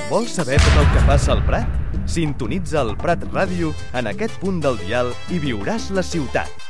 Vols saber tot el que passa al Prat? Sintonitza el Prat Ràdio en aquest punt del dial i viuràs la ciutat.